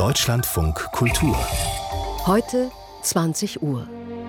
Deutschlandfunk Kultur. Heute 20 Uhr.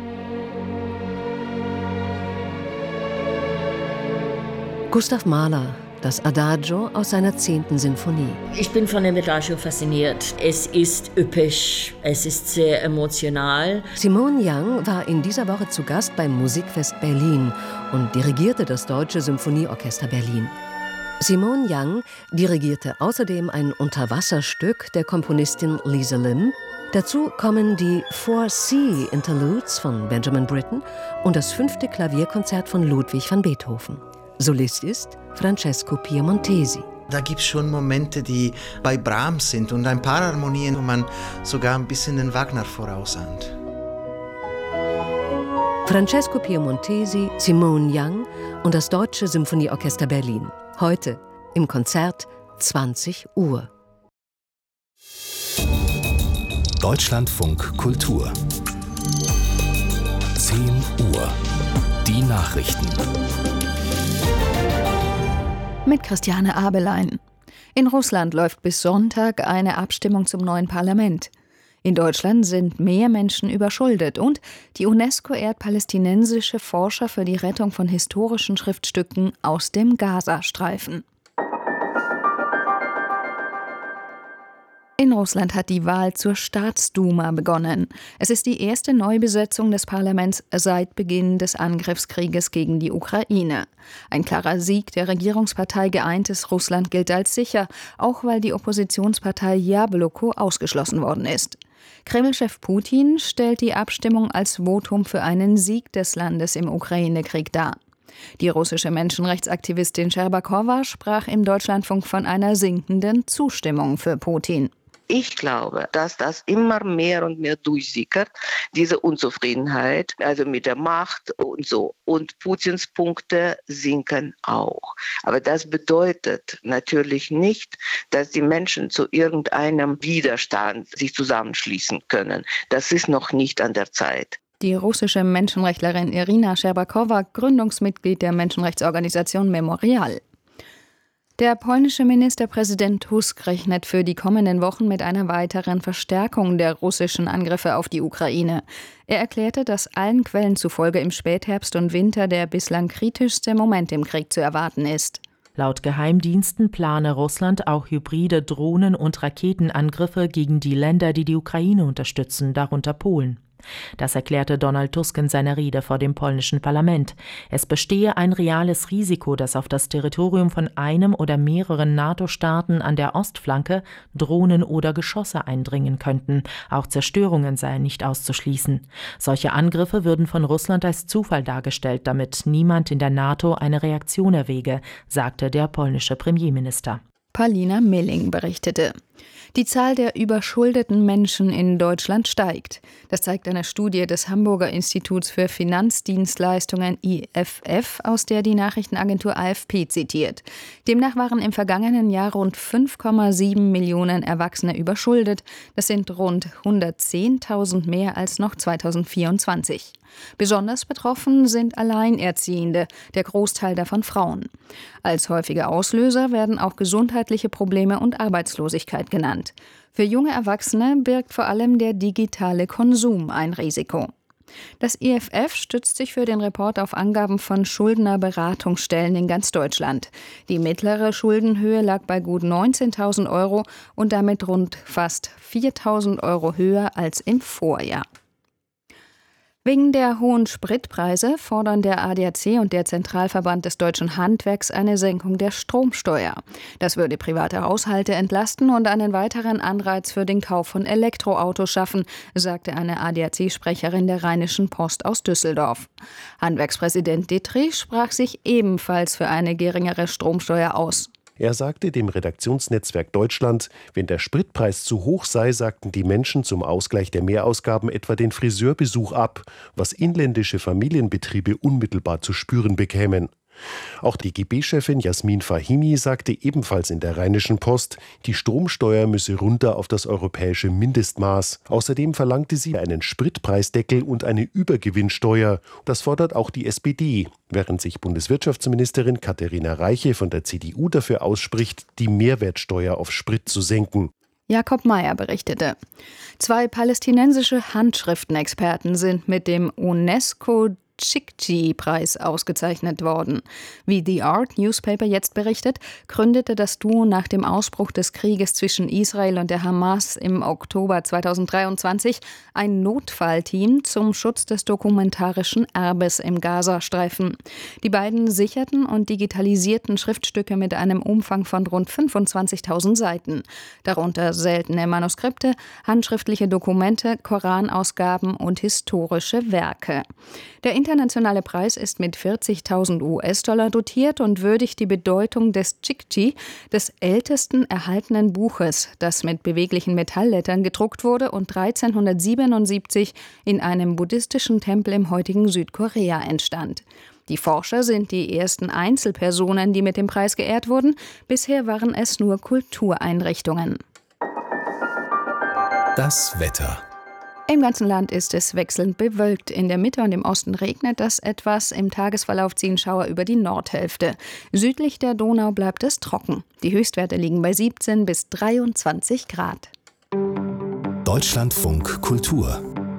Gustav Mahler, das Adagio aus seiner 10. Sinfonie. Ich bin von dem Adagio fasziniert. Es ist üppig, es ist sehr emotional. Simone Young war in dieser Woche zu Gast beim Musikfest Berlin und dirigierte das Deutsche Symphonieorchester Berlin. Simone Young dirigierte außerdem ein Unterwasserstück der Komponistin Lisa Lim. Dazu kommen die 4 Sea Interludes von Benjamin Britten und das 5. Klavierkonzert von Ludwig van Beethoven. Solist ist Francesco Piemontesi. Da gibt es schon Momente, die bei Brahms sind und ein paar Harmonien, wo man sogar ein bisschen den Wagner vorausahnt. Francesco Piemontesi, Simone Young und das Deutsche Symphonieorchester Berlin. Heute im Konzert 20 Uhr. Deutschlandfunk Kultur. 10 Uhr. Die Nachrichten. Mit Christiane Abelein. In Russland läuft bis Sonntag eine Abstimmung zum neuen Parlament. In Deutschland sind mehr Menschen überschuldet und die UNESCO ehrt palästinensische Forscher für die Rettung von historischen Schriftstücken aus dem Gazastreifen. In Russland hat die Wahl zur Staatsduma begonnen. Es ist die erste Neubesetzung des Parlaments seit Beginn des Angriffskrieges gegen die Ukraine. Ein klarer Sieg der Regierungspartei Geeintes Russland gilt als sicher, auch weil die Oppositionspartei Jabloko ausgeschlossen worden ist. Kreml-Chef Putin stellt die Abstimmung als Votum für einen Sieg des Landes im Ukraine-Krieg dar. Die russische Menschenrechtsaktivistin Scherbakowa sprach im Deutschlandfunk von einer sinkenden Zustimmung für Putin. Ich glaube, dass das immer mehr und mehr durchsickert, diese Unzufriedenheit, also mit der Macht und so. Und Putins Punkte sinken auch. Aber das bedeutet natürlich nicht, dass die Menschen zu irgendeinem Widerstand sich zusammenschließen können. Das ist noch nicht an der Zeit. Die russische Menschenrechtlerin Irina Scherbakowa, Gründungsmitglied der Menschenrechtsorganisation Memorial. Der polnische Ministerpräsident Tusk rechnet für die kommenden Wochen mit einer weiteren Verstärkung der russischen Angriffe auf die Ukraine. Er erklärte, dass allen Quellen zufolge im Spätherbst und Winter der bislang kritischste Moment im Krieg zu erwarten ist. Laut Geheimdiensten plane Russland auch hybride Drohnen- und Raketenangriffe gegen die Länder, die die Ukraine unterstützen, darunter Polen. Das erklärte Donald Tusk in seiner Rede vor dem polnischen Parlament. Es bestehe ein reales Risiko, dass auf das Territorium von einem oder mehreren NATO-Staaten an der Ostflanke Drohnen oder Geschosse eindringen könnten. Auch Zerstörungen seien nicht auszuschließen. Solche Angriffe würden von Russland als Zufall dargestellt, damit niemand in der NATO eine Reaktion erwäge, sagte der polnische Premierminister. Paulina Milling berichtete. Die Zahl der überschuldeten Menschen in Deutschland steigt. Das zeigt eine Studie des Hamburger Instituts für Finanzdienstleistungen IFF, aus der die Nachrichtenagentur AFP zitiert. Demnach waren im vergangenen Jahr rund 5,7 Millionen Erwachsene überschuldet. Das sind rund 110.000 mehr als noch 2024. Besonders betroffen sind Alleinerziehende, der Großteil davon Frauen. Als häufige Auslöser werden auch gesundheitliche Probleme und Arbeitslosigkeit genannt. Für junge Erwachsene birgt vor allem der digitale Konsum ein Risiko. Das IFF stützt sich für den Report auf Angaben von Schuldnerberatungsstellen in ganz Deutschland. Die mittlere Schuldenhöhe lag bei gut 19.000 Euro und damit rund fast 4.000 Euro höher als im Vorjahr. Wegen der hohen Spritpreise fordern der ADAC und der Zentralverband des deutschen Handwerks eine Senkung der Stromsteuer. Das würde private Haushalte entlasten und einen weiteren Anreiz für den Kauf von Elektroautos schaffen, sagte eine ADAC-Sprecherin der Rheinischen Post aus Düsseldorf. Handwerkspräsident Dittrich sprach sich ebenfalls für eine geringere Stromsteuer aus. Er sagte dem Redaktionsnetzwerk Deutschland, wenn der Spritpreis zu hoch sei, sagten die Menschen zum Ausgleich der Mehrausgaben etwa den Friseurbesuch ab, was inländische Familienbetriebe unmittelbar zu spüren bekämen. Auch die DGB-Chefin Jasmin Fahimi sagte ebenfalls in der Rheinischen Post, die Stromsteuer müsse runter auf das europäische Mindestmaß. Außerdem verlangte sie einen Spritpreisdeckel und eine Übergewinnsteuer. Das fordert auch die SPD, während sich Bundeswirtschaftsministerin Katharina Reiche von der CDU dafür ausspricht, die Mehrwertsteuer auf Sprit zu senken. Jakob Meyer berichtete. 2 palästinensische Handschriftenexperten sind mit dem UNESCO Chikchi-Preis ausgezeichnet worden. Wie The Art Newspaper jetzt berichtet, gründete das Duo nach dem Ausbruch des Krieges zwischen Israel und der Hamas im Oktober 2023 ein Notfallteam zum Schutz des dokumentarischen Erbes im Gazastreifen. Die beiden sicherten und digitalisierten Schriftstücke mit einem Umfang von rund 25.000 Seiten, darunter seltene Manuskripte, handschriftliche Dokumente, Koranausgaben und historische Werke. Der internationale Preis ist mit 40.000 US-Dollar dotiert und würdigt die Bedeutung des Chikchi, des ältesten erhaltenen Buches, das mit beweglichen Metalllettern gedruckt wurde und 1377 in einem buddhistischen Tempel im heutigen Südkorea entstand. Die Forscher sind die ersten Einzelpersonen, die mit dem Preis geehrt wurden. Bisher waren es nur Kultureinrichtungen. Das Wetter. Im ganzen Land ist es wechselnd bewölkt. In der Mitte und im Osten regnet es etwas. Im Tagesverlauf ziehen Schauer über die Nordhälfte. Südlich der Donau bleibt es trocken. Die Höchstwerte liegen bei 17 bis 23 Grad. Deutschlandfunk Kultur.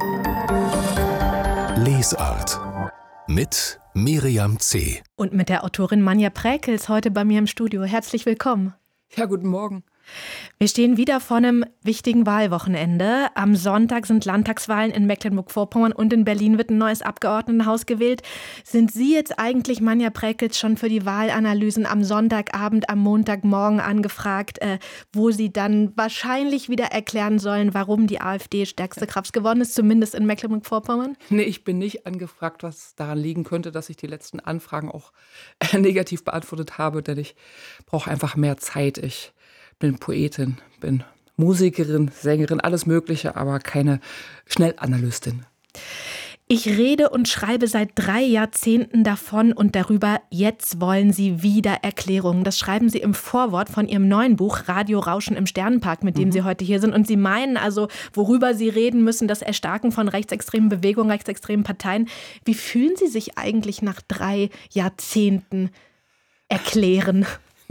Lesart. Mit Miriam C. Und mit der Autorin Manja Präkels heute bei mir im Studio. Herzlich willkommen. Ja, guten Morgen. Wir stehen wieder vor einem wichtigen Wahlwochenende. Am Sonntag sind Landtagswahlen in Mecklenburg-Vorpommern und in Berlin wird ein neues Abgeordnetenhaus gewählt. Sind Sie jetzt eigentlich, Manja Präkels, schon für die Wahlanalysen am Sonntagabend, am Montagmorgen angefragt, wo Sie dann wahrscheinlich wieder erklären sollen, warum die AfD stärkste Kraft geworden ist, zumindest in Mecklenburg-Vorpommern? Nee, ich bin nicht angefragt, was daran liegen könnte, dass ich die letzten Anfragen auch negativ beantwortet habe, denn ich brauche einfach mehr Zeit. Ich bin Poetin, bin Musikerin, Sängerin, alles Mögliche, aber keine Schnellanalystin. Ich rede und schreibe seit 3 Jahrzehnten davon und darüber, jetzt wollen Sie wieder Erklärungen. Das schreiben Sie im Vorwort von Ihrem neuen Buch Radio Rauschen im Sternenpark, mit dem Sie heute hier sind. Und Sie meinen also, worüber Sie reden müssen, das Erstarken von rechtsextremen Bewegungen, rechtsextremen Parteien. Wie fühlen Sie sich eigentlich nach 3 Jahrzehnten erklären?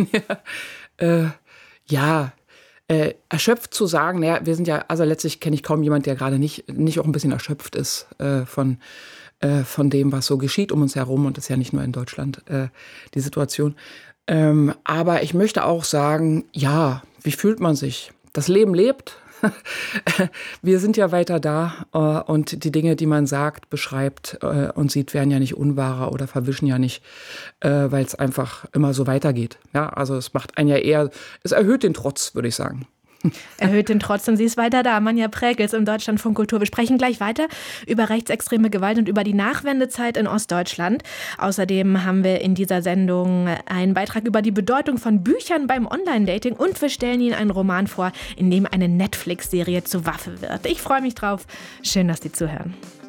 Erschöpft zu sagen, naja, wir sind ja, also letztlich kenne ich kaum jemand, der gerade nicht auch ein bisschen erschöpft ist von dem, was so geschieht um uns herum. Und das ist ja nicht nur in Deutschland die Situation. Aber ich möchte auch sagen, ja, wie fühlt man sich? Das Leben lebt. Wir sind ja weiter da und die Dinge, die man sagt, beschreibt und sieht, werden ja nicht unwahrer oder verwischen ja nicht, weil es einfach immer so weitergeht. Ja, also es macht einen ja eher, es erhöht den Trotz, würde ich sagen. Erhöht den Trotz und sie ist weiter da. Manja Präkels im Deutschlandfunk Kultur. Wir sprechen gleich weiter über rechtsextreme Gewalt und über die Nachwendezeit in Ostdeutschland. Außerdem haben wir in dieser Sendung einen Beitrag über die Bedeutung von Büchern beim Online-Dating und wir stellen Ihnen einen Roman vor, in dem eine Netflix-Serie zur Waffe wird. Ich freue mich drauf. Schön, dass Sie zuhören.